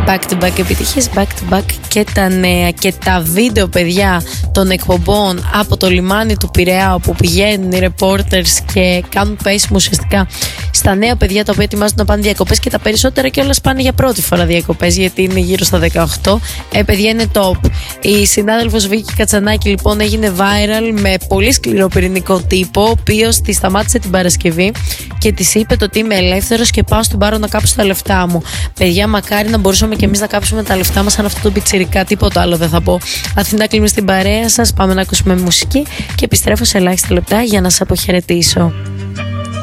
Back to back επιτυχίες, back to back και τα νέα και τα βίντεο, παιδιά, των εκπομπών από το λιμάνι του Πειραιά, όπου πηγαίνουν οι reporters και κάνουν πέσιμο ουσιαστικά στα νέα παιδιά τα οποία ετοιμάζονται να πάνε διακοπές, και τα περισσότερα κιόλας πάνε για πρώτη φορά διακοπές, γιατί είναι γύρω στα 18. Παιδιά, είναι top. Η συνάδελφος Βίκη Κατσανάκη λοιπόν έγινε viral με πολύ σκληρό πυρηνικό τύπο, ο οποίος τη σταμάτησε την Παρασκευή και της είπε το ότι είμαι ελεύθερος και πάω στην Πάρο να κάψω τα λεφτά μου. Παιδιά, μακάρι να μπορούσαμε κι εμείς να κάψουμε τα λεφτά μας σαν αυτό το πιτσιρικά, τίποτα άλλο δεν θα πω. Αθηνά, κλείνουμε στην παρέα σας, πάμε να ακούσουμε μουσική και επιστρέφω σε ελάχιστα λεπτά για να σας αποχαιρετήσω.